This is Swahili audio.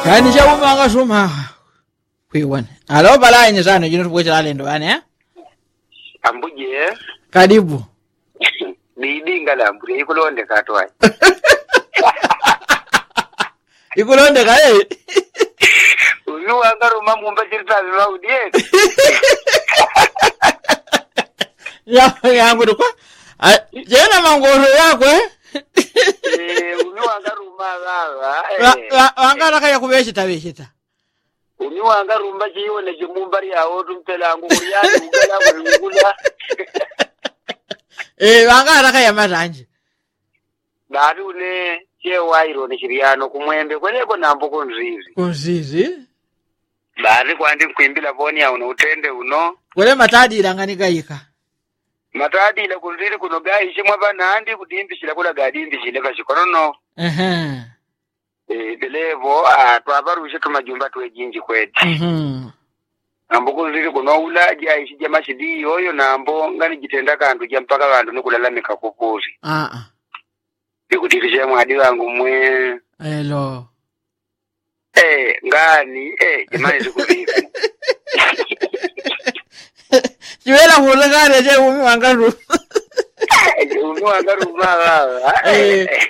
Kani cha umanga suma. Kwiwana. Alo balaini sana jino tupocha lendo bana Ambuje. Karibu. Bidinga la mbure ikulonde katwa. Ikulonde kae. Uyu angaruma mumba chirita bibaudie. Yangu kwa. Jena mangoro yako Uyu angaruma baba. Wangara kaya kubeshita. Uyu angarumba chione chimumbari yawo tumpelangu kuyani ugala kugula. Wangara kaya maranje. Bari une chewairo ni chiriano kumwembe kweneko nambo Kunzizi. Bari kwandi kwimbila boni ya utende uno. Kule matadi ilanganika yika. Matadi ila kunziri kuno gai shimwa banandi kudimbishila kula gadimbishile bashikono. Belevo twabarushe tumajumba twejinji kwetu. Nambo kunziri kuno ula jaishi jama shidi yoyo nambo ngani jitenda kandu jampaka bandu nikulalamika kupuzi. Ndikutikishe mwadi wangu mwe. Hello. Ngani jamani zikuvika. Jiwela hulagane je umi wangaru. Umi wangaru baba.